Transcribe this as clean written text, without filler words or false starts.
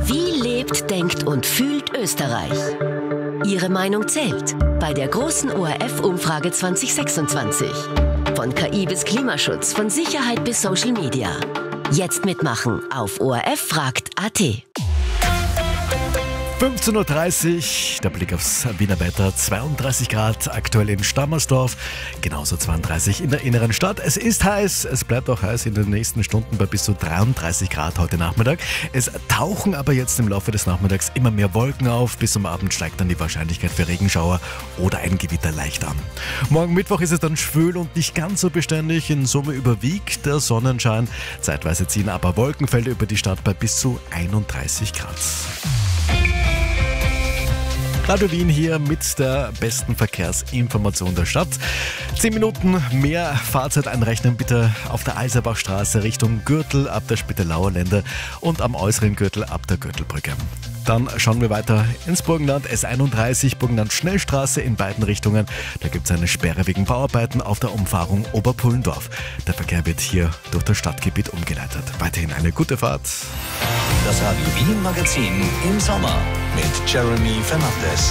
Wie lebt, denkt und fühlt Österreich? Ihre Meinung zählt bei der großen ORF-Umfrage 2026. Von KI bis Klimaschutz, von Sicherheit bis Social Media. Jetzt mitmachen auf ORF-Fragt.at. 15.30 Uhr, der Blick aufs Wiener Wetter, 32 Grad aktuell in Stammersdorf, genauso 32 in der inneren Stadt. Es ist heiß, es bleibt auch heiß in den nächsten Stunden bei bis zu 33 Grad heute Nachmittag. Es tauchen aber jetzt im Laufe des Nachmittags immer mehr Wolken auf, bis zum Abend steigt dann die Wahrscheinlichkeit für Regenschauer oder ein Gewitter leicht an. Morgen Mittwoch ist es dann schwül und nicht ganz so beständig, in Summe überwiegt der Sonnenschein. Zeitweise ziehen aber Wolkenfelder über die Stadt bei bis zu 31 Grad. Radio Wien hier mit der besten Verkehrsinformation der Stadt. 10 Minuten mehr Fahrzeit einrechnen bitte auf der Alserbachstraße Richtung Gürtel ab der Spittelauer Lände und am äußeren Gürtel ab der Gürtelbrücke. Dann schauen wir weiter ins Burgenland, S31, Burgenland-Schnellstraße in beiden Richtungen. Da gibt es eine Sperre wegen Bauarbeiten auf der Umfahrung Oberpullendorf. Der Verkehr wird hier durch das Stadtgebiet umgeleitet. Weiterhin eine gute Fahrt. Das Radio Wien Magazin im Sommer mit Jeremy Fernandes.